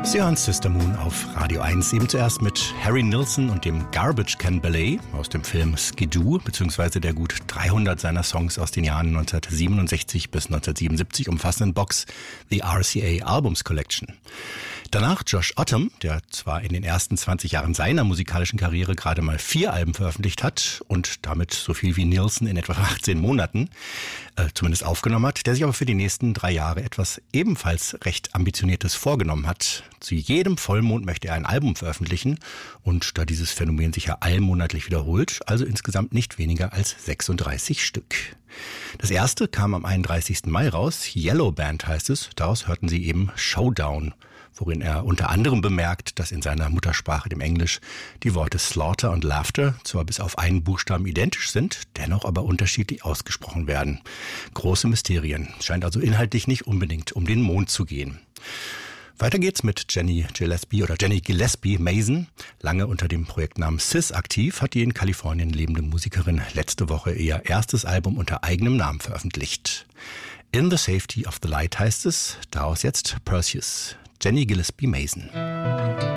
Sie hören Sister Moon auf Radio 1, eben zuerst mit Harry Nilsson und dem Garbage Can Ballet aus dem Film Skidoo, beziehungsweise der gut 300 seiner Songs aus den Jahren 1967 bis 1977 umfassenden Box The RCA Albums Collection. Danach Josh Ottum, der zwar in den ersten 20 Jahren seiner musikalischen Karriere gerade mal 4 Alben veröffentlicht hat und damit so viel wie Nilsson in etwa 18 Monaten zumindest aufgenommen hat, der sich aber für die nächsten 3 Jahre etwas ebenfalls recht Ambitioniertes vorgenommen hat. Zu jedem Vollmond möchte er ein Album veröffentlichen und da dieses Phänomen sich ja allmonatlich wiederholt, also insgesamt nicht weniger als 36 Stück. Das erste kam am 31. Mai raus, Yellow Band heißt es, daraus hörten Sie eben Showdown, worin er unter anderem bemerkt, dass in seiner Muttersprache, dem Englisch, die Worte Slaughter und Laughter zwar bis auf einen Buchstaben identisch sind, dennoch aber unterschiedlich ausgesprochen werden. Große Mysterien. Scheint also inhaltlich nicht unbedingt um den Mond zu gehen. Weiter geht's mit Jenny Gillespie Mason. Lange unter dem Projektnamen Sis aktiv, hat die in Kalifornien lebende Musikerin letzte Woche ihr erstes Album unter eigenem Namen veröffentlicht. In the Safety of the Light heißt es, daraus jetzt Perseus. Jenny Gillespie Mason.